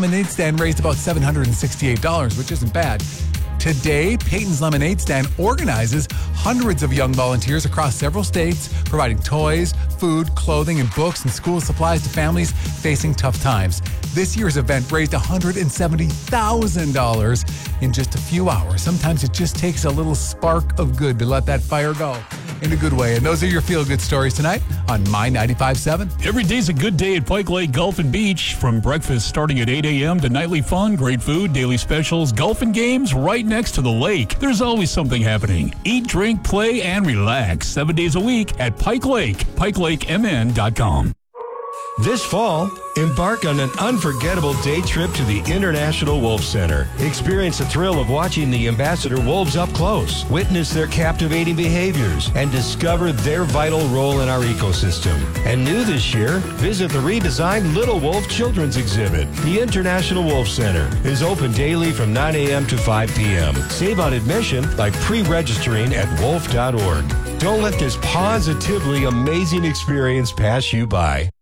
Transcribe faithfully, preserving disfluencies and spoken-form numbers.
Lemonade stand raised about seven hundred sixty-eight dollars, which isn't bad. Today, Peyton's Lemonade Stand organizes hundreds of young volunteers across several states, providing toys, food, clothing, and books and school supplies to families facing tough times. This year's event raised one hundred seventy thousand dollars in just a few hours. Sometimes it just takes a little spark of good to let that fire go in a good way. And those are your feel-good stories tonight on My ninety-five point seven. Every day's a good day at Pike Lake Golf and Beach. From breakfast starting at eight a.m. to nightly fun, great food, daily specials, golf and games right next to the lake. There's always something happening. Eat, drink, play, and relax. Seven days a week at Pike Lake. pike lake m n dot com. This fall, embark on an unforgettable day trip to the International Wolf Center. Experience the thrill of watching the ambassador wolves up close, witness their captivating behaviors, and discover their vital role in our ecosystem. And new this year, visit the redesigned Little Wolf Children's Exhibit. The International Wolf Center is open daily from nine a.m. to five p.m. Save on admission by pre-registering at wolf dot org. Don't let this positively amazing experience pass you by.